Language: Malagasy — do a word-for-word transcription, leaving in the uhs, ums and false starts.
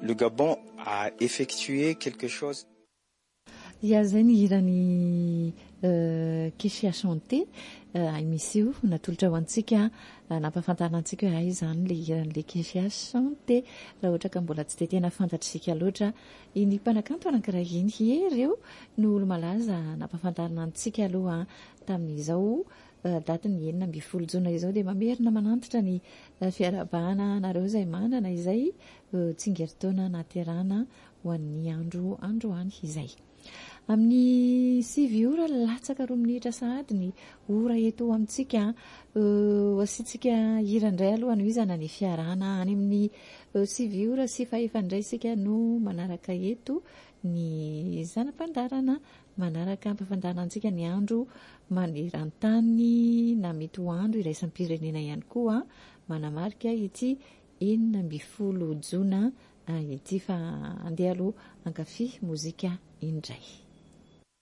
le Gabon a effectué quelque chose. Ia zay ny hirany Kéchia chanté misy io natolotra ho antsika nampafantarina antsika hoe aiza zany le hiran'le Kéchia chanté raha ohatra ka mbola tsy de tena fantatritsika loatra iny mpanakanto anankiray iny ireo no olo malaza nampafantarina antsika aloha tamin'izao daty ny enina amby folo jona izao dia mamerina manantitra ny fiarabana nareo izay manana izay tsingeritaona naterana ho an'ny andro androany izay. Amin'ny sivy ora latsaka roa minitra sahady ny ora eto amintsika asitsika hirandray aloha no izana ny fiarana any amin'ny sivy ora sy faefandray sika no manaraka eto ny zanam-pandarana manaraka ampafantarana antsika ny andro manerantany na mety ho andro iraisam-pirenena ihany koa manamarika ity enina amby folo jona ity fa andeha aloha ankafy mozika indray.